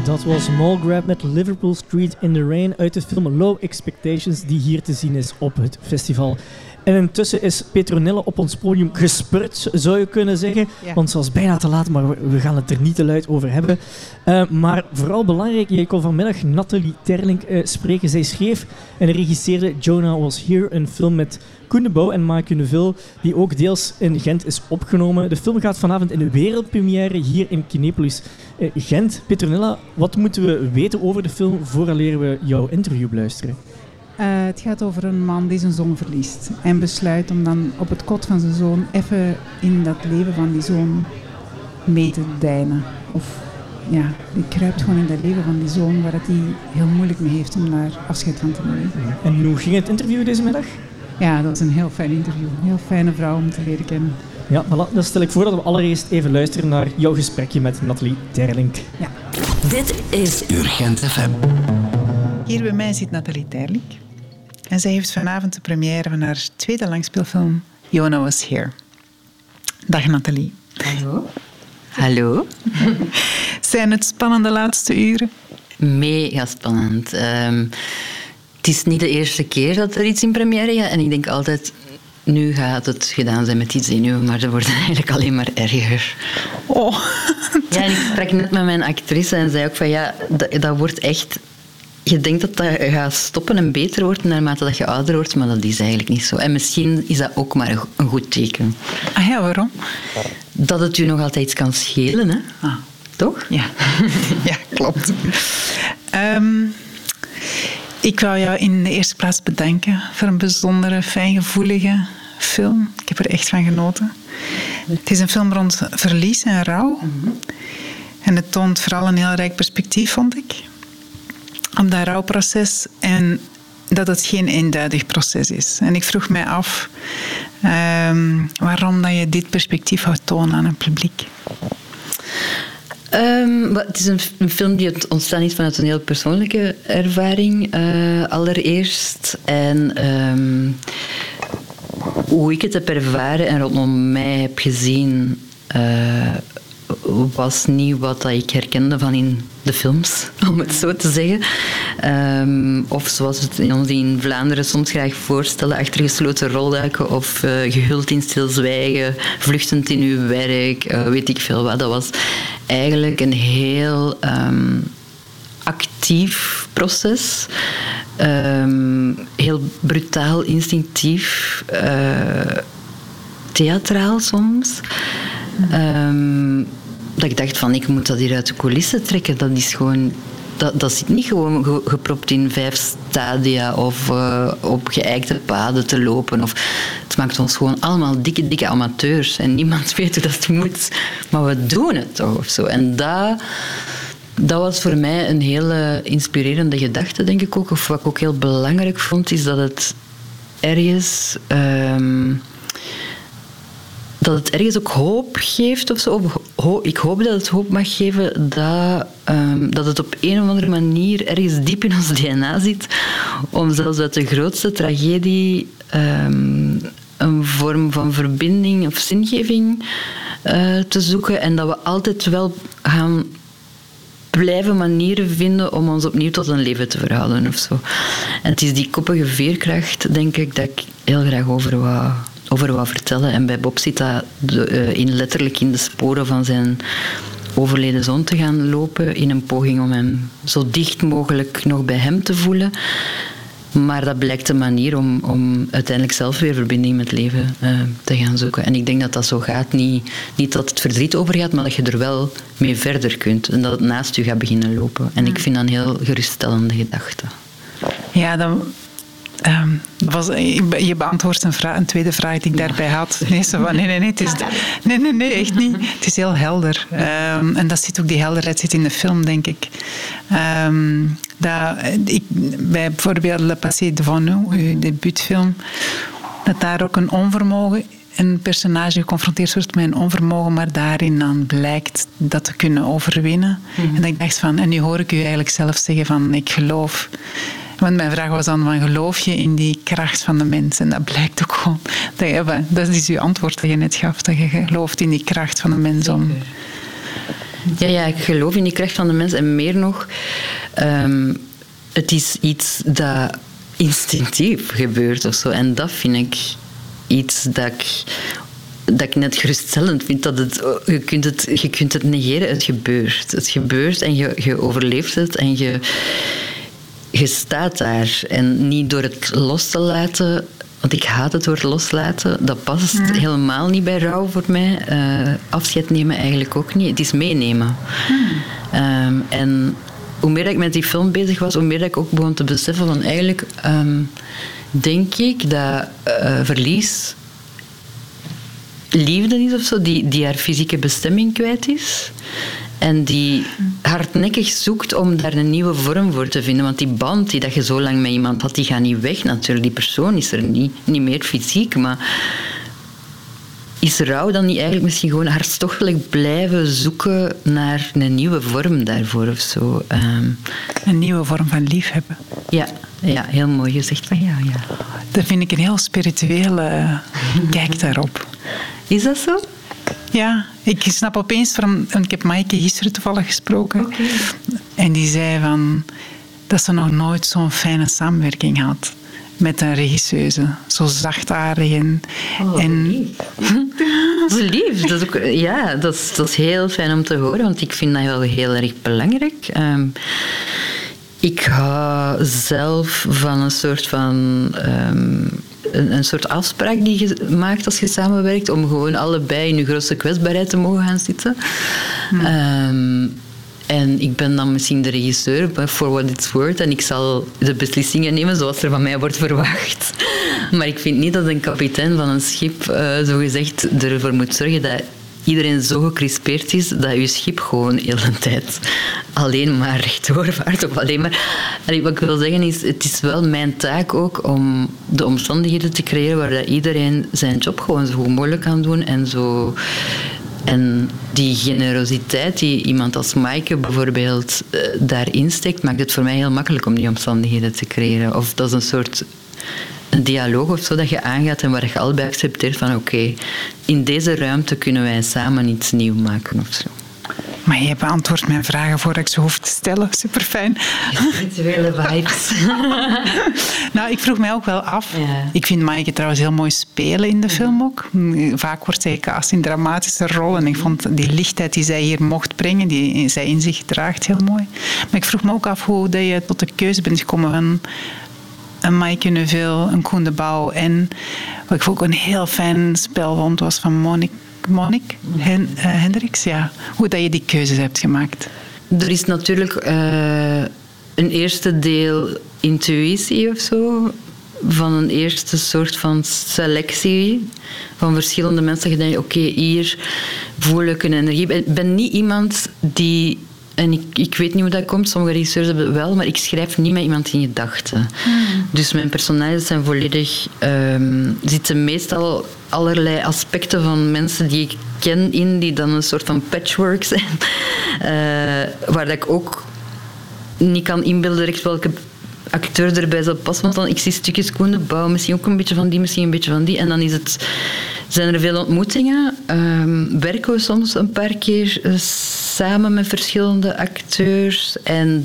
Dat was Mallgrab met Liverpool Street in the Rain uit de film Low Expectations, die hier te zien is op het festival. En intussen is Petronella op ons podium gespurt, zou je kunnen zeggen. Ja. Want ze was bijna te laat, maar we gaan het er niet te luid over hebben. Maar vooral belangrijk, je kon vanmiddag Nathalie Terlink spreken. Zij schreef en regisseerde Jonah Was Here, een film met Koen de Bouw en Maaike Neuville, die ook deels in Gent is opgenomen. De film gaat vanavond in de wereldpremière hier in Kinepolis Gent. Petronella, wat moeten we weten over de film vooraleer we jouw interview beluisteren? Het gaat over een man die zijn zoon verliest en besluit om dan op het kot van zijn zoon even in dat leven van die zoon mee te deinen. Of ja, die kruipt gewoon in dat leven van die zoon waar het hij heel moeilijk mee heeft om daar afscheid van te nemen. En hoe ging het interview deze middag? Ja, dat is een heel fijn interview. Een heel fijne vrouw om te leren kennen. Ja, voilà. Dan stel ik voor dat we allereerst even luisteren naar jouw gesprekje met Nathalie Terlink. Ja. Dit is Urgent FM. Hier bij mij zit Nathalie Terlink. En zij heeft vanavond de première van haar tweede langspeelfilm Jonah Was Here. Dag Nathalie. Hallo. Hallo. Zijn het spannende laatste uren? Mega spannend. Het is niet de eerste keer dat er iets in première gaat. En ik denk altijd, nu gaat het gedaan zijn met die zenuwen. Maar ze worden eigenlijk alleen maar erger. Oh. Ja, en ik sprak net met mijn actrice en zei ook van ja, dat wordt echt... Je denkt dat dat gaat stoppen en beter wordt naarmate dat je ouder wordt, maar dat is eigenlijk niet zo. En misschien is dat ook maar een goed teken. Ah ja, waarom? Dat het je nog altijd iets kan schelen, hè? Ah. Toch? Ja, ja klopt. Ik wou jou in de eerste plaats bedanken voor een bijzondere, fijngevoelige film. Ik heb er echt van genoten. Het is een film rond verlies en rouw. Mm-hmm. En het toont vooral een heel rijk perspectief, vond ik. Op dat rouwproces en dat het geen eenduidig proces is. En ik vroeg mij af waarom dat je dit perspectief wou tonen aan het publiek. Het is een film die ontstaan is vanuit een heel persoonlijke ervaring, allereerst. En hoe ik het heb ervaren en rondom mij heb gezien... was niet wat ik herkende van in de films, om het zo te zeggen. Of zoals we het ons in Vlaanderen soms graag voorstellen, achter gesloten rolluiken of gehuld in stilzwijgen, vluchtend in uw werk, weet ik veel wat. Dat was eigenlijk een heel actief proces. Heel brutaal, instinctief, theatraal soms. Dat ik dacht van, ik moet dat hier uit de coulissen trekken. Dat is gewoon... Dat zit niet gewoon gepropt in 5 stadia of op geëikte paden te lopen. Het maakt ons gewoon allemaal dikke amateurs. En niemand weet hoe dat moet. Maar we doen het toch of zo. En dat was voor mij een hele inspirerende gedachte, denk ik ook. Of wat ik ook heel belangrijk vond, is dat het ergens... dat het ergens ook hoop geeft of zo. Ik hoop dat het hoop mag geven dat het op een of andere manier ergens diep in ons DNA zit om zelfs uit de grootste tragedie een vorm van verbinding of zingeving te zoeken en dat we altijd wel gaan blijven manieren vinden om ons opnieuw tot een leven te verhouden of zo. En het is die koppige veerkracht, denk ik, dat ik heel graag over wou vertellen. En bij Bob zit dat letterlijk in de sporen van zijn overleden zoon te gaan lopen, in een poging om hem zo dicht mogelijk nog bij hem te voelen. Maar dat blijkt een manier om uiteindelijk zelf weer verbinding met leven te gaan zoeken. En ik denk dat dat zo gaat. Niet dat het verdriet overgaat, maar dat je er wel mee verder kunt. En dat het naast je gaat beginnen lopen. En ik vind dat een heel geruststellende gedachte. Ja, dan... je beantwoordt een tweede vraag die ik daarbij had. Nee, het is, nee, echt niet. Het is heel helder. En dat zit ook, die helderheid zit in de film, denk ik. Bij bijvoorbeeld Le Passé devant nous, uw debuutfilm, dat daar ook een personage geconfronteerd wordt met een onvermogen, maar daarin dan blijkt dat te kunnen overwinnen. Mm-hmm. En dat ik dacht van, en nu hoor ik u eigenlijk zelf zeggen van, ik geloof... Want mijn vraag was dan, van, geloof je in die kracht van de mens? En dat blijkt ook gewoon. Dat is uw antwoord dat je net gaf. Dat je gelooft in die kracht van de mens om... Ja, ik geloof in die kracht van de mens. En meer nog, het is iets dat instinctief gebeurt of zo. En dat vind ik iets dat ik net geruststellend vind. Dat je kunt het negeren, het gebeurt. Het gebeurt en je overleeft het en je staat daar. En niet door het los te laten... Want ik haat het woord loslaten. Dat past helemaal niet bij rouw voor mij. Afscheid nemen eigenlijk ook niet. Het is meenemen. En hoe meer ik met die film bezig was, hoe meer ik ook begon te beseffen van eigenlijk denk ik dat verlies liefde is of zo, die haar fysieke bestemming kwijt is. En die hardnekkig zoekt om daar een nieuwe vorm voor te vinden. Want die band die dat je zo lang met iemand had, die gaat niet weg natuurlijk. Die persoon is er niet meer fysiek. Maar is rouw dan niet eigenlijk misschien gewoon hartstochtelijk blijven zoeken naar een nieuwe vorm daarvoor of zo? Een nieuwe vorm van liefhebben. Ja, heel mooi gezegd van ja. Dat vind ik een heel spirituele kijk daarop. Is dat zo? Ja, ik snap opeens waarom... Ik heb Maaike gisteren toevallig gesproken. Okay. En die zei dat ze nog nooit zo'n fijne samenwerking had met een regisseuse. Zo zachtaardig en... Dat is lief. Dat is ook, dat is heel fijn om te horen, want ik vind dat wel heel erg belangrijk. Ik hou zelf van een soort van... een soort afspraak die je maakt als je samenwerkt, om gewoon allebei in je grootste kwetsbaarheid te mogen gaan zitten. En ik ben dan misschien de regisseur, for what it's worth, en ik zal de beslissingen nemen zoals er van mij wordt verwacht. Maar ik vind niet dat een kapitein van een schip zogezegd ervoor moet zorgen dat iedereen zo gecrispeerd is dat je schip gewoon heel de tijd alleen maar rechtdoor vaart. Of alleen maar... Wat ik wil zeggen is, het is wel mijn taak ook om de omstandigheden te creëren waar dat iedereen zijn job gewoon zo goed mogelijk kan doen en zo... En die generositeit die iemand als Maaike bijvoorbeeld daarin steekt, maakt het voor mij heel makkelijk om die omstandigheden te creëren. Of dat is een soort een dialoog of zo dat je aangaat en waar je allebei accepteert van oké, in deze ruimte kunnen wij samen iets nieuw maken of zo. Maar je beantwoordt mijn vragen voordat ik ze hoef te stellen. Superfijn. Spirituele vibes. Nou, ik vroeg mij ook wel af. Ja. Ik vind Maaike trouwens heel mooi spelen in de film ook. Vaak wordt zij gecast in dramatische rollen. En ik vond die lichtheid die zij hier mocht brengen, die zij in zich draagt, heel mooi. Maar ik vroeg me ook af hoe dat je tot de keuze bent gekomen van een Maaike Neuville, een Koen de Bouw en wat ik ook een heel fijn spel vond was van Monique Hendricks, ja. Hoe dat je die keuzes hebt gemaakt. Er is natuurlijk een eerste deel intuïtie of zo, van een eerste soort van selectie van verschillende mensen. Je denkt, oké, hier voel ik een energie. Ik ben niet iemand die... En ik weet niet hoe dat komt, sommige regisseurs hebben het wel, maar ik schrijf niet met iemand in gedachten. Dus mijn personages zijn volledig... zitten meestal allerlei aspecten van mensen die ik ken in, die dan een soort van patchwork zijn. Waar dat ik ook niet kan inbeelden direct welke acteur erbij zal passen. Want dan, ik zie stukjes Koen de Bouw, misschien ook een beetje van die, misschien een beetje van die. En dan zijn er veel ontmoetingen. Werken we soms een paar keer samen met verschillende acteurs. En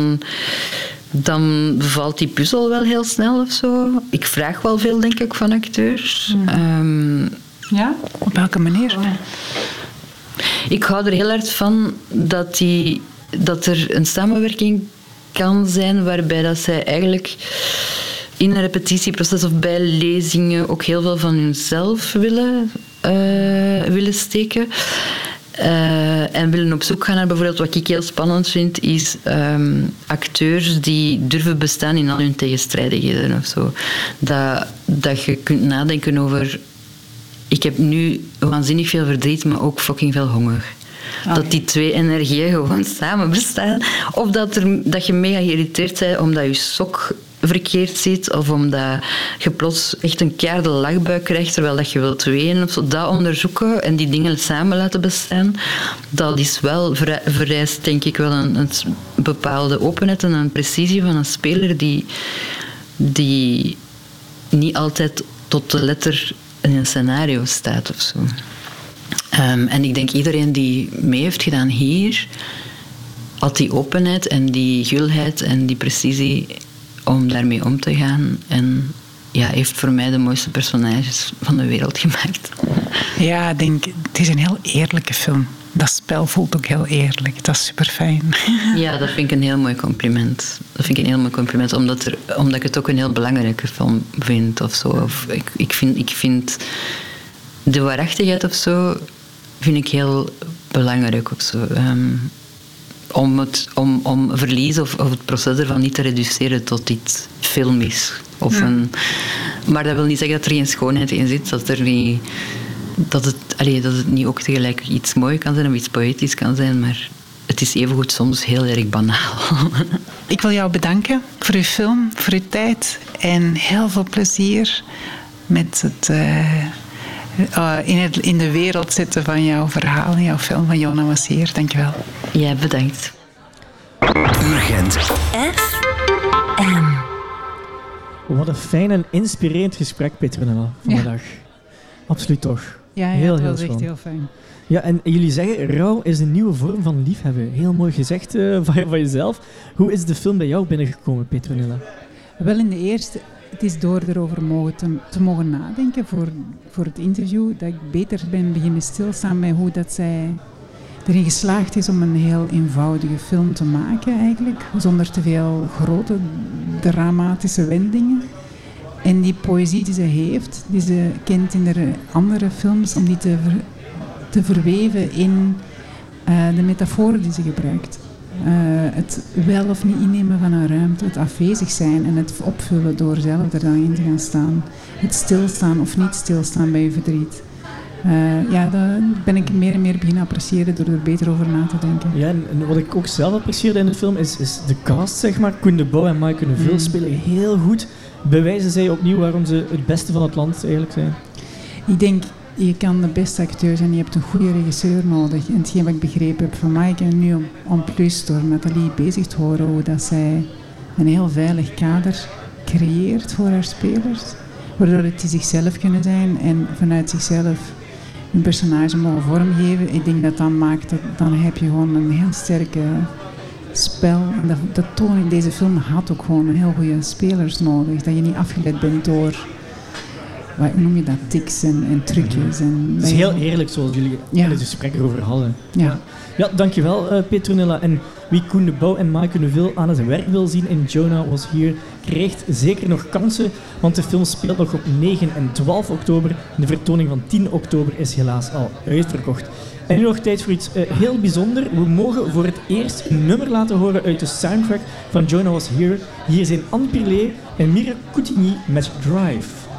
dan valt die puzzel wel heel snel of zo. Ik vraag wel veel, denk ik, van acteurs. Ja? Op welke manier? Ik hou er heel hard van dat er een samenwerking kan zijn waarbij dat zij eigenlijk in een repetitieproces of bij lezingen ook heel veel van hunzelf willen steken. En willen op zoek gaan naar bijvoorbeeld, wat ik heel spannend vind, is acteurs die durven bestaan in al hun tegenstrijdigheden of zo. Dat je kunt nadenken over... Ik heb nu waanzinnig veel verdriet, maar ook fucking veel honger. Okay. Dat die twee energieën gewoon samen bestaan. Of dat je mega geïrriteerd bent omdat je sok verkeerd zit, of omdat je plots echt een keiharde lachbuik krijgt terwijl dat je wilt wenen of zo. Dat onderzoeken en die dingen samen laten bestaan, dat is wel vereist, denk ik, wel een bepaalde openheid en een precisie van een speler die niet altijd tot de letter in een scenario staat of zo. En ik denk iedereen die mee heeft gedaan hier, had die openheid en die gulheid en die precisie om daarmee om te gaan. En heeft voor mij de mooiste personages van de wereld gemaakt. Ja, ik denk, het is een heel eerlijke film. Dat spel voelt ook heel eerlijk. Dat is super fijn. Ja, dat vind ik een heel mooi compliment. Omdat ik het ook een heel belangrijke film vind. Of zo. Of ik vind de waarachtigheid of zo vind ik heel belangrijk. Of zo. Om verlies of het proces ervan niet te reduceren tot iets filmisch. Maar dat wil niet zeggen dat er geen schoonheid in zit. Dat het niet ook tegelijk iets moois kan zijn of iets poëtisch kan zijn, maar het is evengoed soms heel erg banaal. Ik wil jou bedanken voor uw film, voor uw tijd en heel veel plezier met het in de wereld zetten van jouw verhaal, jouw film van Jona Was Hier. Dank je wel. Ja, bedankt. Urgent FM. Wat een fijn en inspirerend gesprek, Petronella, vandaag. Absoluut toch. Ja, dat was echt heel fijn. Ja, en jullie zeggen, rouw is een nieuwe vorm van liefhebben. Heel mooi gezegd van jezelf. Hoe is de film bij jou binnengekomen, Petronella? Wel, in de eerste, het is door erover te mogen nadenken voor het interview, dat ik beter ben beginnen stilstaan bij hoe dat zij erin geslaagd is om een heel eenvoudige film te maken eigenlijk, zonder te veel grote dramatische wendingen. En die poëzie die ze heeft, die ze kent in de andere films, om die te verweven in de metaforen die ze gebruikt. Het wel of niet innemen van een ruimte, het afwezig zijn en het opvullen door zelf er dan in te gaan staan. Het stilstaan of niet stilstaan bij je verdriet. Daar ben ik meer en meer beginnen appreciëren door er beter over na te denken. Ja, en wat ik ook zelf apprecieerde in de film is de cast, zeg maar. Koen de Bouw en Maaike Neuville spelen heel goed. Bewijzen zij opnieuw waarom ze het beste van het land eigenlijk zijn? Ik denk, je kan de beste acteur zijn, je hebt een goede regisseur nodig. En hetgeen wat ik begrepen heb van Maaike en nu om plus door Nathalie bezig te horen, hoe dat zij een heel veilig kader creëert voor haar spelers. Waardoor die zichzelf kunnen zijn en vanuit zichzelf hun personage mogen vormgeven. Ik denk dat dan maakt dat dan heb je gewoon een heel sterke spel. En dat toon in deze film had ook gewoon heel goede spelers nodig. Dat je niet afgeleid bent door, hoe noem je dat, tics en trucjes. Het is heel eerlijk zoals jullie het gesprek erover hadden. Ja, dankjewel Petronella. En wie Koen de Bouw en Maaike Neuville aan het werk wil zien in Jona Was Here, krijgt zeker nog kansen, want de film speelt nog op 9 en 12 oktober. De vertoning van 10 oktober is helaas al uitverkocht. En nu nog tijd voor iets heel bijzonders. We mogen voor het eerst een nummer laten horen uit de soundtrack van Jona Was Here. Hier zijn Anne Pirlet en Mira Coutigny met Drive.